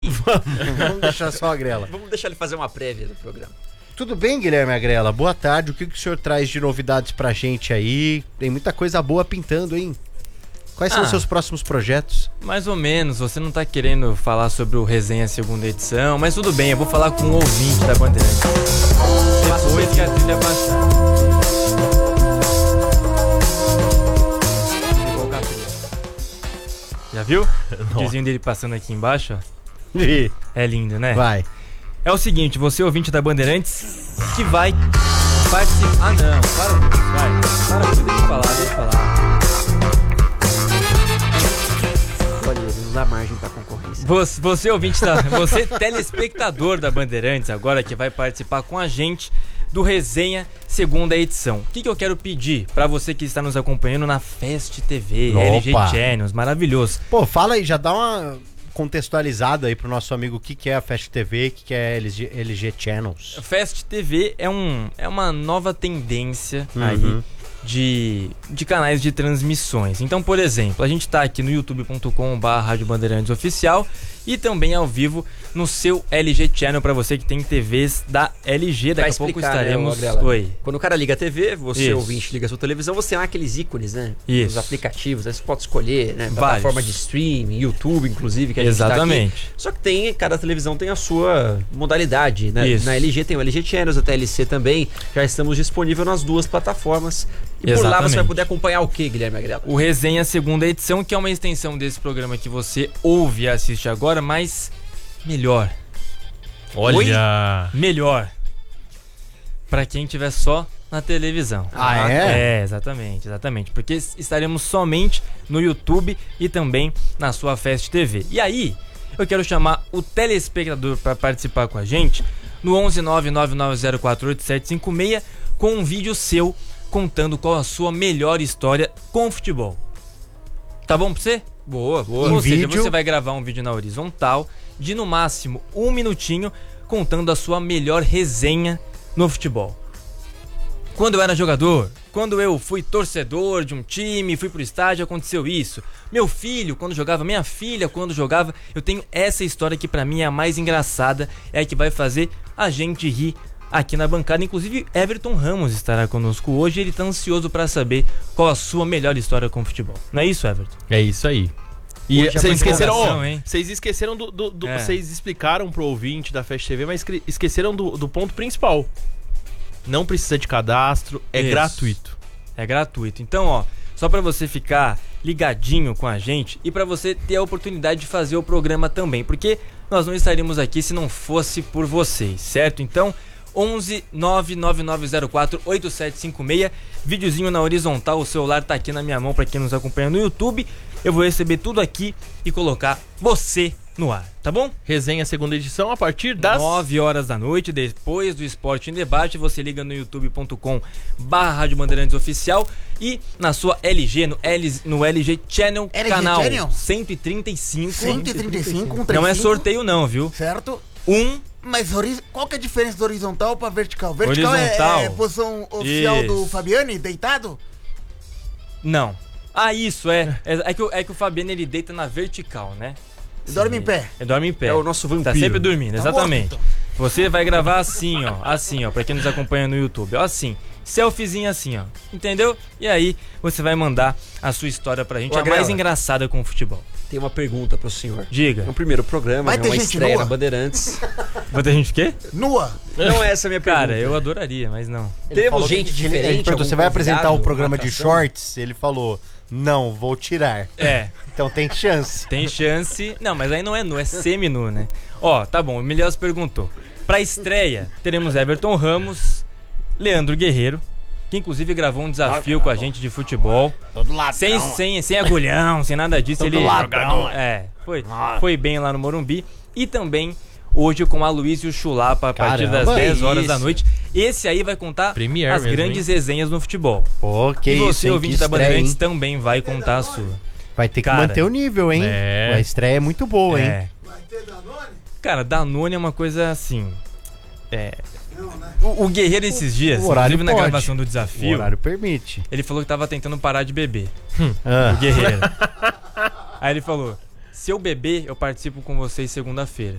Vamos deixar só a Agrela. Vamos deixar ele fazer uma prévia do programa. Tudo bem, Guilherme Agrela? Boa tarde. O que o senhor traz de novidades pra gente aí? Tem muita coisa boa pintando, hein? Quais são os seus próximos projetos? Mais ou menos, você não tá querendo falar sobre o Resenha segunda edição, mas tudo bem, eu vou falar com um ouvinte da Bandeirantes. Depois que a trilha baixar. Já viu? O vizinho dele passando aqui embaixo, ó. É lindo, né? Vai. É o seguinte, você ouvinte da Bandeirantes que vai participar... Ah, não, para com isso, vai. Para com isso, deixa eu falar. Olha, ele não dá margem pra concorrência. Você ouvinte você telespectador da Bandeirantes agora que vai participar com a gente do Resenha segunda edição. O que eu quero pedir pra você que está nos acompanhando na Fast TV, Opa. LG Channels, maravilhoso. Pô, fala aí, já dá uma contextualizada aí pro nosso amigo o que é a Fast TV, o que é LG Channels. Fast TV é uma nova tendência aí de canais de transmissões. Então, por exemplo, a gente tá aqui no youtube.com/Rádio Bandeirantes Oficial e também ao vivo no seu LG Channel para você que tem TVs da LG. Daqui a pouco estaremos... Né, Oi. Quando o cara liga a TV, você Isso. ouvinte liga a sua televisão, você tem aqueles ícones, né? Isso. Os aplicativos, aí você pode escolher, né? Vários. Plataforma de streaming, YouTube, inclusive, que a gente Exatamente. tá aqui. Só que cada televisão tem a sua modalidade, né? Isso. Na LG tem o LG Channels, a TLC também. Já estamos disponíveis nas duas plataformas. E por lá você vai poder acompanhar o que, Guilherme Agrela? O Resenha segunda edição, que é uma extensão desse programa que você ouve e assiste agora, mas melhor. Olha! Melhor. Pra quem tiver só na televisão. Ah, é? É, exatamente. Porque estaremos somente no YouTube e também na sua Fast TV. E aí, eu quero chamar o telespectador para participar com a gente no 11999048756 com um vídeo seu contando qual a sua melhor história com futebol. Tá bom pra você? Boa. Ou seja, você vai gravar um vídeo na horizontal de no máximo 1 minutinho contando a sua melhor resenha no futebol. Quando eu era jogador, quando eu fui torcedor de um time, fui pro estádio, aconteceu isso. Meu filho, quando jogava, minha filha, quando jogava, eu tenho essa história que pra mim é a mais engraçada, é a que vai fazer a gente rir aqui na bancada. Inclusive, Everton Ramos estará conosco hoje e ele tá ansioso pra saber qual a sua melhor história com o futebol. Não é isso, Everton? É isso aí. E Hoje vocês esqueceram, hein? Vocês esqueceram vocês explicaram pro ouvinte da Fast TV, mas esqueceram do ponto principal. Não precisa de cadastro, é gratuito. É gratuito. Então, ó, só pra você ficar ligadinho com a gente e pra você ter a oportunidade de fazer o programa também, porque nós não estaríamos aqui se não fosse por vocês, certo? Então, 11999048756, videozinho na horizontal, o celular tá aqui na minha mão pra quem nos acompanha no YouTube. Eu vou receber tudo aqui e colocar você no ar, tá bom? Resenha segunda edição a partir das 9 horas da noite, depois do Esporte em Debate, você liga no youtube.com/Rádio Bandeirantes Oficial e na sua LG, no LG Channel, LG canal Channel? 135. 135, Não é sorteio não, viu? Certo? Mas qual que é a diferença do horizontal pra vertical? Vertical Horizontal. é posição oficial Isso. do Fabiani, deitado? Não. Ah, isso, é que o Fabiano ele deita na vertical, né? E dorme em pé. Ele dorme em pé. É o nosso vampiro. Tá sempre dormindo, Tá exatamente. morto, então. Você vai gravar assim, ó, pra quem nos acompanha no YouTube, ó, assim, selfiezinho assim, ó, entendeu? E aí você vai mandar a sua história pra gente, Ô, a mais Agrela, engraçada com o futebol. Tem uma pergunta pro senhor. Diga. É o primeiro programa, Vai é ter uma gente estreia nua? na Bandeirantes. Vai ter gente o quê? Nua. Não é essa a minha pergunta. Cara, eu adoraria, mas não. Temos gente Ele diferente. perguntou, você vai algum apresentar convidado, o programa de atração? shorts? Ele falou, não, vou tirar. É, Então tem chance. tem chance. Não, mas aí não é nu, é semi-nu, né? Ó, tá bom, o Milhões perguntou. Pra estreia, teremos Everton Ramos, Leandro Guerreiro, que inclusive gravou um desafio com a gente de futebol. Todo ladrão. Sem agulhão, sem nada disso. Todo Ele ladrão. foi bem lá no Morumbi. E também hoje com a Aloysio Chulapa a partir das Caramba, 10 horas da isso. noite. Esse aí vai contar Premier as mesmo, grandes resenhas no futebol. Pô, que E isso, você, hein? ouvinte Que da estreia, Bandeirantes, hein? também vai contar a sua. Vai ter que Cara, manter o nível, hein? é. A estreia é muito boa, hein? É. Vai ter Danone? Cara, Danone é uma coisa assim. Não, né? O Guerreiro esses dias, o horário inclusive na pode. gravação do O desafio, horário permite. ele falou que tava tentando parar de beber. Ah. O Guerreiro. Aí ele falou: Se eu beber, eu participo com vocês segunda-feira.